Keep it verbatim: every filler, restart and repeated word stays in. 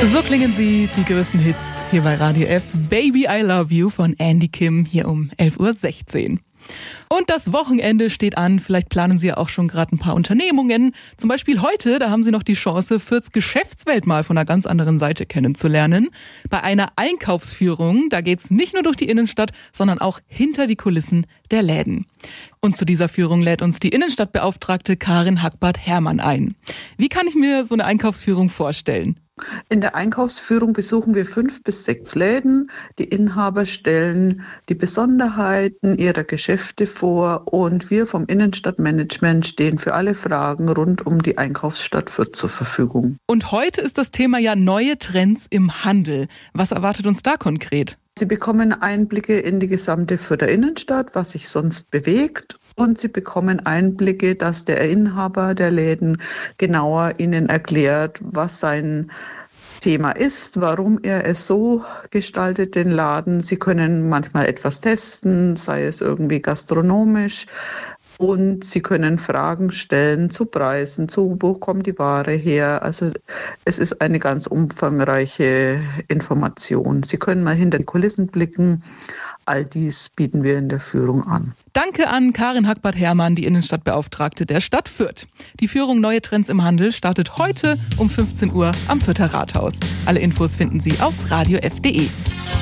So klingen sie, die größten Hits hier bei Radio F. Baby I Love You von Andy Kim, hier um elf Uhr sechzehn. Und das Wochenende steht an. Vielleicht planen Sie ja auch schon gerade ein paar Unternehmungen. Zum Beispiel heute, da haben Sie noch die Chance, Fürths Geschäftswelt mal von einer ganz anderen Seite kennenzulernen. Bei einer Einkaufsführung, da geht's nicht nur durch die Innenstadt, sondern auch hinter die Kulissen der Läden. Und zu dieser Führung lädt uns die Innenstadtbeauftragte Karin Hackbart-Hermann ein. Wie kann ich mir so eine Einkaufsführung vorstellen? In der Einkaufsführung besuchen wir fünf bis sechs Läden. Die Inhaber stellen die Besonderheiten ihrer Geschäfte vor und wir vom Innenstadtmanagement stehen für alle Fragen rund um die Einkaufsstadt Fürth zur Verfügung. Und heute ist das Thema ja neue Trends im Handel. Was erwartet uns da konkret? Sie bekommen Einblicke in die gesamte Fürther Innenstadt, was sich sonst bewegt. Und Sie bekommen Einblicke, dass der Inhaber der Läden genauer Ihnen erklärt, was sein Thema ist, warum er es so gestaltet, den Laden. Sie können manchmal etwas testen, sei es irgendwie gastronomisch. Und Sie können Fragen stellen zu Preisen, zu wo kommt die Ware her. Also es ist eine ganz umfangreiche Information. Sie können mal hinter die Kulissen blicken. All dies bieten wir in der Führung an. Danke an Karin Hackbart-Hermann, die Innenstadtbeauftragte der Stadt Fürth. Die Führung Neue Trends im Handel startet heute um fünfzehn Uhr am Fürther Rathaus. Alle Infos finden Sie auf radio f punkt de.